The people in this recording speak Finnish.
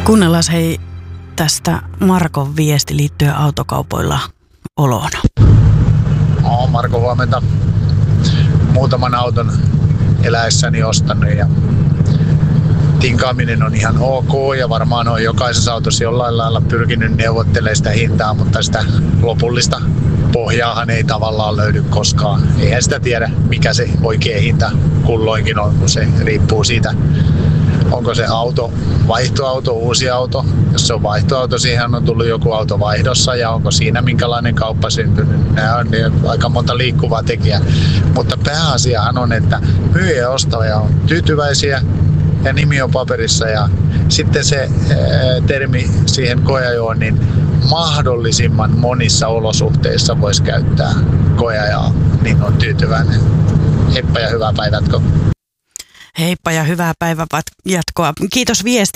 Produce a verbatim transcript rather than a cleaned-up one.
Kuunnellaan hei tästä Markon viesti liittyen autokaupoilla oloon. Olen Marko, huomenta. Muutaman auton eläessäni ostanut ja tinkaaminen on ihan ok ja varmaan on jokaisessa autossa jollain lailla pyrkinyt neuvottelemaan sitä hintaa, mutta sitä lopullista pohjaahan ei tavallaan löydy koskaan. Eihän sitä tiedä, mikä se oikea hinta kulloinkin on, kun se riippuu siitä, onko se auto vaihtoauto, uusi auto. Jos se on vaihtoauto, siihen on tullut joku auto vaihdossa ja onko siinä minkälainen kauppa syntynyt. Nämä on aika monta liikkuvaa tekijää. Mutta pääasiahan on, että myyjä ja ostaja on tyytyväisiä ja nimi on paperissa. Ja sitten se ää, termi siihen koeajoon, niin mahdollisimman monissa olosuhteissa voisi käyttää koeajaa, niin on tyytyväinen. Heippa ja hyvää päivää. Heippa ja hyvää päivän jatkoa. Kiitos viesti.